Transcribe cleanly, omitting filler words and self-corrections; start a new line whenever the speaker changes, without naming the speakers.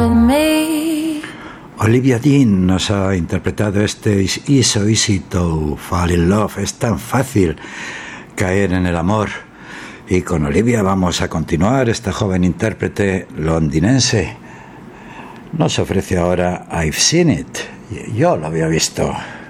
Olivia Dean nos ha interpretado este It's So Easy to Fall in Love. Es tan fácil caer en el amor. Y con Olivia vamos a continuar. Esta joven intérprete londinense nos ofrece ahora I've Seen It. Yo lo había visto.